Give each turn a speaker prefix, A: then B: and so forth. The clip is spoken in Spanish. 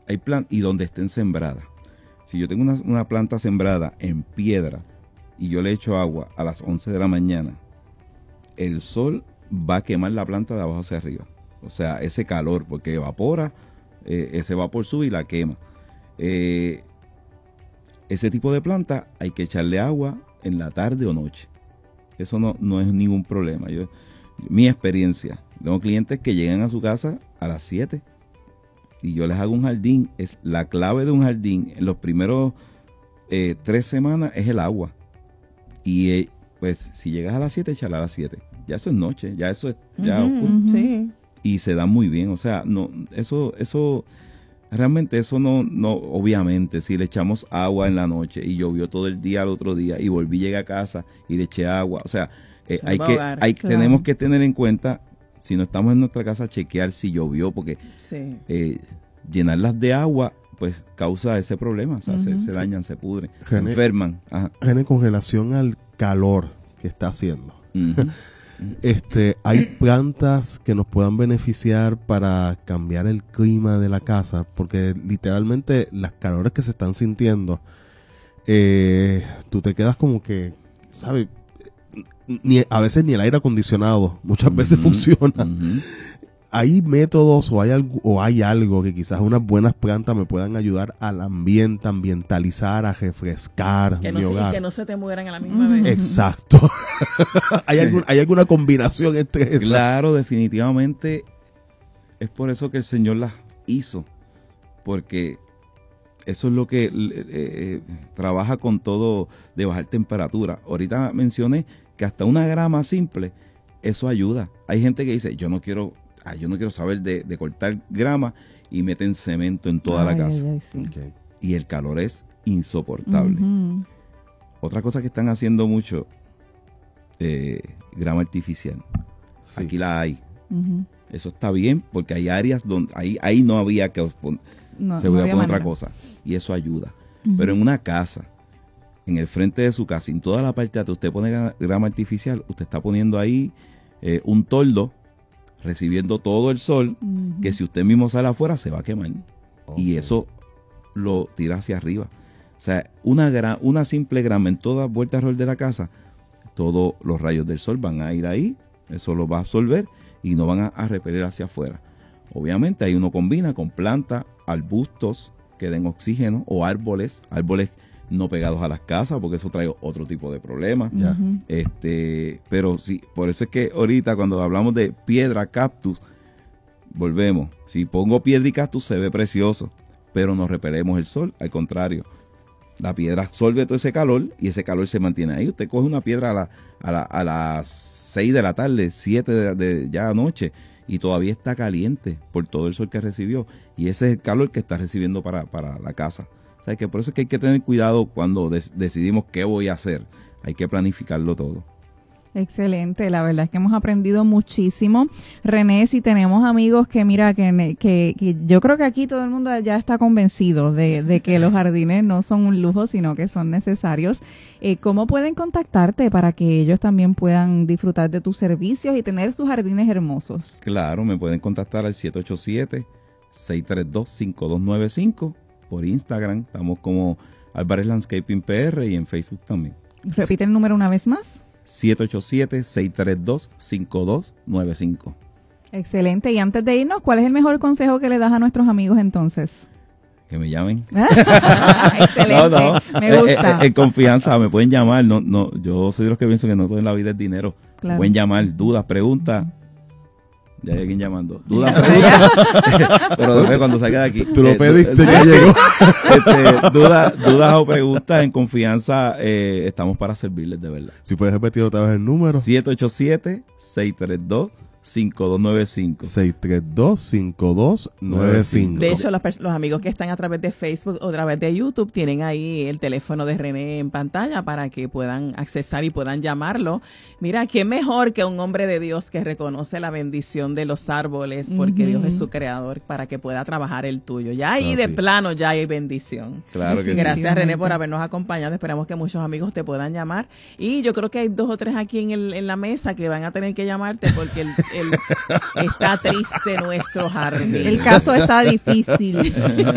A: hay plantas, y donde estén sembradas. Si yo tengo una planta sembrada en piedra y yo le echo agua a las 11 de la mañana, el sol va a quemar la planta de abajo hacia arriba. O sea, ese calor, porque evapora, ese vapor sube y la quema. Ese tipo de planta hay que echarle agua en la tarde o noche. Eso no es ningún problema. Mi experiencia, tengo clientes que llegan a su casa a las 7 y yo les hago un jardín. Es la clave de un jardín en los primeros 3 semanas es el agua. Y pues si llegas a las 7, échale a las 7. Ya eso es noche, ya eso es ya oscuro.
B: Sí.
A: Y se da muy bien. O sea, no, eso realmente eso no, obviamente, si le echamos agua en la noche y llovió todo el día al otro día y volví, llegué a casa y le eché agua, o sea,
B: claro.
A: tenemos que tener en cuenta, si no estamos en nuestra casa, chequear si llovió, porque llenarlas de agua, pues causa ese problema, o sea, se dañan, se pudren, se enferman. Ajá.
C: Con relación al calor que está haciendo, hay plantas que nos puedan beneficiar para cambiar el clima de la casa, porque literalmente las calores que se están sintiendo, tú te quedas como que, ¿sabes? A veces ni el aire acondicionado muchas veces funciona. ¿Hay métodos o hay algo que quizás unas buenas plantas me puedan ayudar al ambientalizar, a refrescar mi hogar?
B: Que no se te mueran a la misma vez.
C: Exacto. ¿Hay alguna combinación entre esas?
A: Claro, definitivamente. Es por eso que el Señor las hizo. Porque eso es lo que trabaja con todo de bajar temperatura. Ahorita mencioné que hasta una grama simple, eso ayuda. Hay gente que dice, yo no quiero saber de cortar grama, y meten cemento en toda la casa.
B: Sí.
C: Okay.
A: Y el calor es insoportable. Otra cosa que están haciendo mucho, grama artificial. Sí. Aquí la hay. Eso está bien, porque hay áreas donde ahí no había que se podía poner otra cosa. Y eso ayuda. Pero en una casa, en el frente de su casa, en toda la parte de atrás, usted pone grama artificial, usted está poniendo ahí un toldo, recibiendo todo el sol, que si usted mismo sale afuera se va a quemar. Y eso lo tira hacia arriba. O sea, una simple grama en toda vuelta alrededor de la casa, todos los rayos del sol van a ir ahí, eso lo va a absorber y no van a repeler hacia afuera. Obviamente ahí uno combina con plantas, arbustos que den oxígeno, o árboles no pegados a las casas, porque eso trae otro tipo de problemas. Pero sí, por eso es que ahorita cuando hablamos de piedra, cactus, volvemos. Si pongo piedra y cactus se ve precioso, pero no repelemos el sol. Al contrario, la piedra absorbe todo ese calor y ese calor se mantiene ahí. Usted coge una piedra a las 6 de la tarde, 7 de ya anoche, y todavía está caliente por todo el sol que recibió. Y ese es el calor que está recibiendo para la casa. O sea, que por eso es que hay que tener cuidado cuando decidimos qué voy a hacer. Hay que planificarlo todo.
D: Excelente, la verdad es que hemos aprendido muchísimo. René, si tenemos amigos que mira, que yo creo que aquí todo el mundo ya está convencido de que los jardines no son un lujo, sino que son necesarios. ¿Cómo pueden contactarte para que ellos también puedan disfrutar de tus servicios y tener sus jardines hermosos?
A: Claro, me pueden contactar al 787-632-5295. Por Instagram, estamos como Álvarez Landscaping PR, y en Facebook también.
D: Repite el número una vez más.
A: 787-632-5295.
D: Excelente. Y antes de irnos, ¿cuál es el mejor consejo que le das a nuestros amigos entonces?
A: Que me llamen.
D: Excelente. Me gusta.
A: En confianza, me pueden llamar. No, yo soy de los que pienso que no todo en la vida es dinero. Claro. Me pueden llamar, dudas, preguntas. Ya hay alguien llamando. Dudas, preguntas. Pero después cuando salga de aquí.
C: Tú lo pediste, que llegó.
A: Dudas o preguntas, en confianza, estamos para servirles, de verdad.
C: Si puedes repetir otra vez el número.
A: 787-632-5295.
C: 632-5295.
B: De hecho, los amigos que están a través de Facebook o a través de YouTube tienen ahí el teléfono de René en pantalla para que puedan accesar y puedan llamarlo. Mira, qué mejor que un hombre de Dios que reconoce la bendición de los árboles, porque Dios es su creador, para que pueda trabajar el tuyo. Ya ahí de plano ya hay bendición.
A: Claro que
B: Gracias, René, por habernos acompañado. Esperamos que muchos amigos te puedan llamar. Y yo creo que hay 2 o 3 aquí en la mesa que van a tener que llamarte, porque está triste nuestro jardín.
D: El caso está difícil.